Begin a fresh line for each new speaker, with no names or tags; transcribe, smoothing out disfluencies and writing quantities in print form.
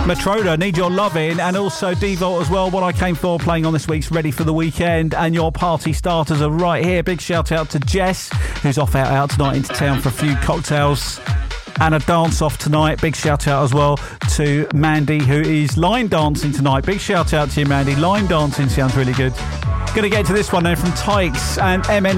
Matroda, Need Your Lovin', and also D-Volt as well, What I Came For, playing on this week's Ready for the Weekend, and your party starters are right here. Big shout out to Jess, who's off out tonight into town for a few cocktails and a dance off tonight. Big shout out as well to Mandy, who is line dancing tonight. Big shout out to you, Mandy. Line dancing sounds really good. Going to get to this one then from Tykes and MNE.